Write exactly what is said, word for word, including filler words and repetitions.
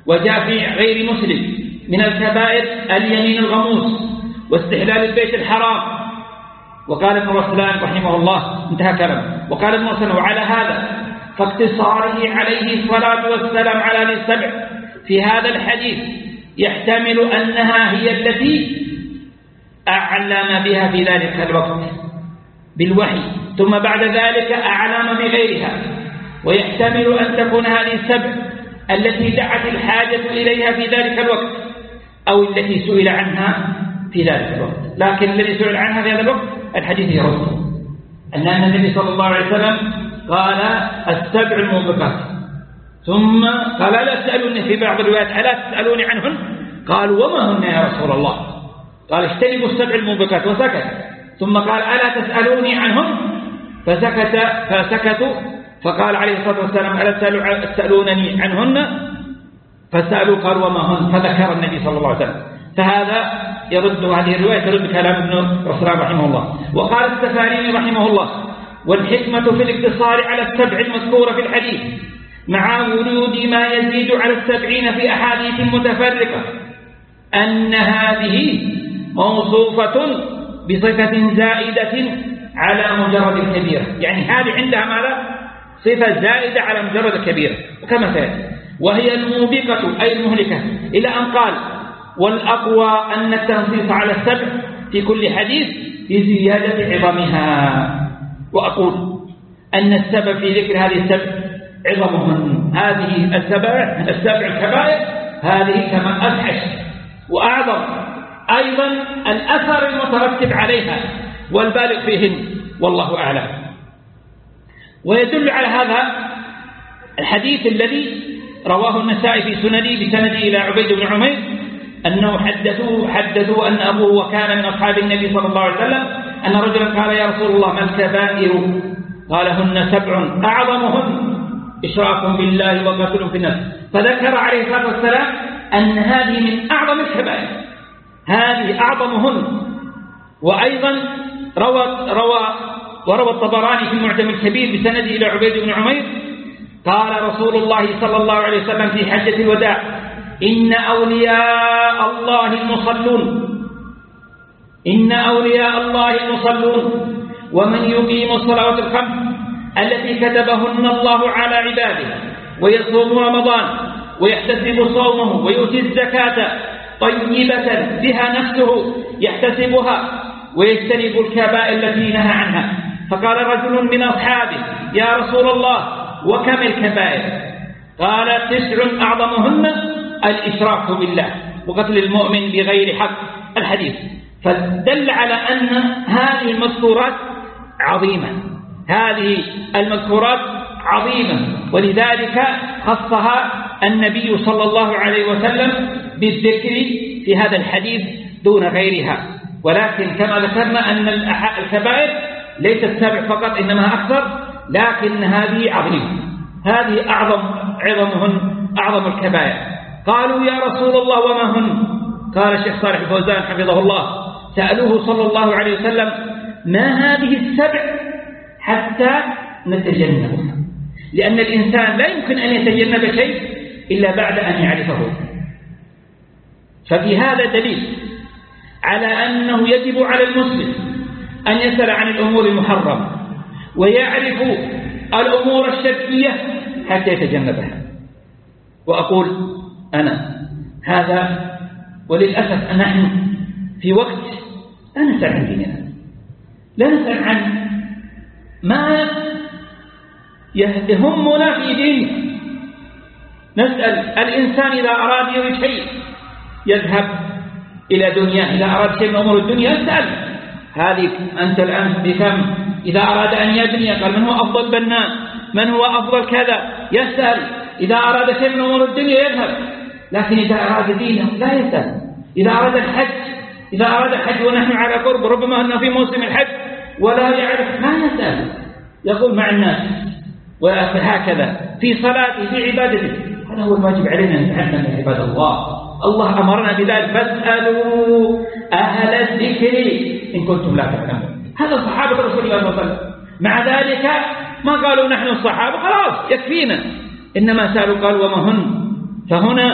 وجاء في غير مسلم من الكبائر اليمين الغموس واستحلال البيت الحرام. وقال ابن رسلان رحمه الله انتهى كلامه، وقال ابن رسلان وعلى هذا فاقتصاره عليه الصلاة والسلام على هذه السبع في هذا الحديث يحتمل أنها هي التي أعلم بها في ذلك الوقت بالوحي، ثم بعد ذلك أعلم بغيرها، ويحتمل أن تكون هذه السبع التي دعت الحاجة إليها في ذلك الوقت أو التي سئل عنها في ذلك الوقت. لكن الذي سئل عنها في هذا الوقت الحديث يرد أن النبي صلى الله عليه وسلم قال السبع الموبقات، ثم قال لا تسألوني في بعض الروايات ألا تسألوني عنهن؟ قالوا وما هن يا رسول الله؟ قال اجتنبوا السبع الموبقات وسكت، ثم قال ألا تسألوني عنهن؟ فسكت فسكتوا، فقال عليه الصلاة والسلام ألا تسألونني عنهن؟ فسألوا قالوا وما هن؟ فذكر النبي صلى الله عليه وسلم. فهذا يرد هذه الرواية ترد كلام ابن رسلان رحمه الله. وقال السفاريني رحمه الله والحكمة في الاقتصار على السبع المذكورة في الحديث مع ورود ما يزيد على السبعين في أحاديث متفرقة أن هذه موصوفة بصفة زائدة على مجرد الكبيرة، يعني هذه عندها ماذا؟ صفة زائدة على مجرد الكبيرة، وكما سيأتي، وهي الموبقة أي المهلكة، إلى أن قال والأقوى أن التنصيص على السبع في كل حديث بزيادة عظمها. وأقول أن السبب في ذكر هذه السبع عظمهن، هذه السبع السبع الكبائر هذه كما أفحش وأعظم أيضا الأثر المترتب عليها والبالغ فيهن والله أعلم. ويدل على هذا الحديث الذي رواه النسائي في سنده بسنده إلى عبيد بن عمير أنه حدثوه حدثوا أن أبوه وكان من أصحاب النبي صلى الله عليه وسلم أن رجلا قال يا رسول الله ما الكبائر؟ قال هن سبع أعظمهن إشراك بالله وقتل في النفس، فذكر عليه الصلاة والسلام أن هذه من أعظم الكبائر، هذه أعظمهن. وأيضا روى روى وروى الطبراني في المعجم الكبير بسنده إلى عبيد بن عمير قال رسول الله صلى الله عليه وسلم في حجة الوداع إن أولياء الله المصلون إن أولياء الله المصلون ومن يقيم الصلوات الخمس التي كتبهن الله على عباده ويصوم رمضان ويحتسب صومه ويؤتي الزكاة طيبة بها نفسه يحتسبها ويجتنب الكبائر التي نهى عنها. فقال رجل من أصحابه يا رسول الله وكم الكبائر؟ قال تسع أعظمهن الإشراك بالله وقتل المؤمن بغير حق الحديث. فدل على أن هذه المذكورات عظيمة، هذه المذكورات عظيمة، ولذلك خصها النبي صلى الله عليه وسلم بالذكر في هذا الحديث دون غيرها. ولكن كما ذكرنا أن الكبائر ليست سبع فقط إنما أكثر، لكن هذه عظيمة، هذه أعظم عظمهن أعظم الكبائر. قالوا يا رسول الله وما هن؟ قال الشيخ صالح الفوزان حفظه الله سألوه صلى الله عليه وسلم ما هذه السبع حتى نتجنبها، لأن الإنسان لا يمكن أن يتجنب شيء إلا بعد أن يعرفه. ففي هذا دليل على أنه يجب على المسلم أن يسأل عن الأمور المحرمة ويعرف الأمور الشركية حتى يتجنبها. وأقول أنا هذا وللأسف نحن في وقت لا نسأل عن ديننا، لا نسأل عن ما يهمنا في ديننا. نسأل الإنسان إذا أراد يريد شيء يذهب إلى دنيا، إذا أراد شيء من أمور الدنيا يسأل هذه أنت الآن بكم؟ إذا أراد أن يبني قال من هو أفضل بناء، من هو أفضل كذا، يسأل. إذا أراد شيء من أمور الدنيا يذهب، لكن إذا أراد دينه لا يسأل. إذا أراد الحج إذا أراد الحج ونحن على قرب ربما أنه في موسم الحج ولا يعرف ما يسأل، يقول مع الناس وهكذا في صلاته في عبادته. هذا هو الواجب علينا أن نتعلم يا عباد الله. الله أمرنا بذلك فاسألوا أهل الذكر إن كنتم لا تعلمون. هذا صحابة رسول الله صلى الله عليه وسلم، مع ذلك ما قالوا نحن الصحابة خلاص يكفينا، إنما سألوا قالوا وما هن. فهنا